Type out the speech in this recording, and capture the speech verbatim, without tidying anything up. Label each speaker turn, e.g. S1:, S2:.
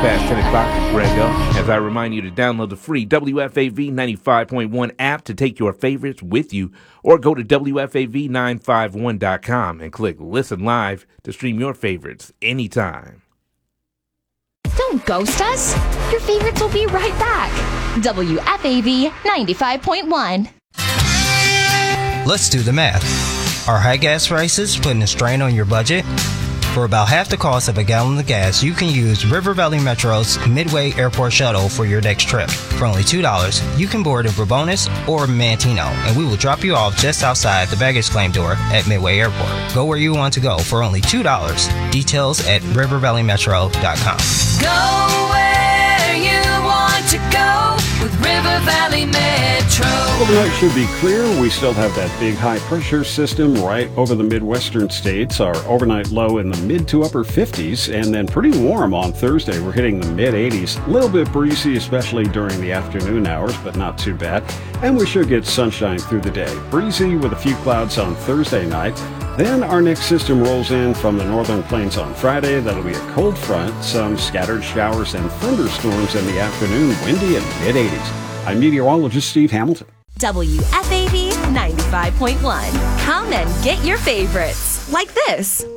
S1: past ten o'clock with Grego, as I remind you to download the free W F A V ninety-five point one app to take your favorites with you, or go to W F A V nine five one dot com and click Listen Live to stream your favorites anytime.
S2: Don't ghost us. Your favorites will be right back. W F A V ninety-five point one.
S3: Let's do the math. Are high gas prices putting a strain on your budget? For about half the cost of a gallon of gas, you can use River Valley Metro's Midway Airport Shuttle for your next trip. For only two dollars, you can board in Bourbonus or Mantino, and we will drop you off just outside the baggage claim door at Midway Airport. Go where you want to go for only two dollars. Details at river valley metro dot com.
S4: Go where you want to go with River Valley Metro.
S5: Overnight should be clear. We still have that big high pressure system right over the Midwestern states. Our overnight low in the mid to upper fifties, and then pretty warm on Thursday. We're hitting the mid eighties. A little bit breezy, especially during the afternoon hours, but not too bad. And we should get sunshine through the day. Breezy with a few clouds on Thursday night. Then our next system rolls in from the northern plains on Friday. That'll be a cold front, some scattered showers and thunderstorms in the afternoon, windy and mid eighties. I'm meteorologist Steve Hamilton.
S2: W F A V ninety-five point one. Come and get your favorites, like this.